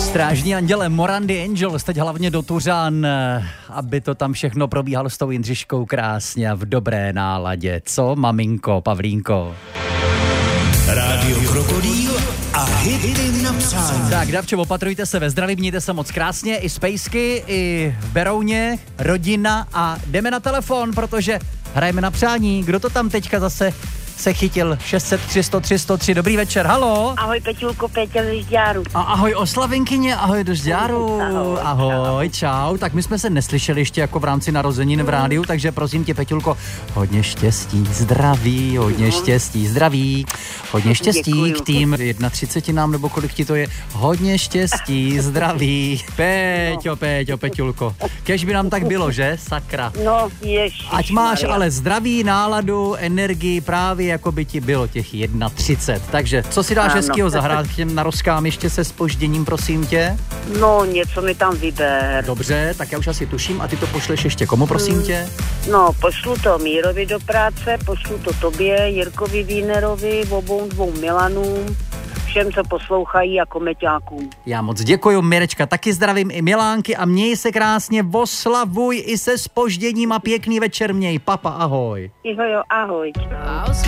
Strážní anděle Morandy Angels, teď hlavně do Tuřan, aby to tam všechno probíhalo s tou Jindřiškou krásně a v dobré náladě. Co, maminko, Pavlínko? Rádio Krokodýl a hity na přání. Tak, Davčo, opatrujte se ve zdraví, mějte se moc krásně, i Spejsky, i v Berouně, rodina a jdeme na telefon, protože hrajeme na přání. Kdo to tam teďka zase se chytil? 603 103 103, dobrý večer, halo. Ahoj Peťulko, Péťa ze Žďáru. A ahoj Oslavenkyně, ahoj do Žďáru. Ahoj, čau. Tak my jsme se neslyšeli ještě jako v rámci narozenin v rádiu, takže prosím tě, Peťulko, hodně štěstí, zdraví, hodně štěstí, zdraví, hodně štěstí. Děkuju. K tým 31 nebo kolik ti to je, hodně štěstí, zdraví. Peťulko, kež by nám tak bylo, že? Sakra. No, ježiš. Ať máš ale zdraví, náladu, energii, právě jako by ti bylo těch 31. Takže co si dáš Ano. hezkýho zahrát k těm narozkám ještě se zpožděním, prosím tě? No, něco mi tam vyber. Dobře, tak já už asi tuším a ty to pošleš ještě komu, prosím tě? No, pošlu to Mírovi do práce, pošlu to tobě, Jirkovi Vínerovi, obou dvou Milanům, všem, co poslouchají a komeťákům. Já moc děkuju, Mirečka, taky zdravím i Milánky a měj se krásně, oslavuj i se zpožděním a pěkný večer měj. Papa, ahoj. Jo, ahoj.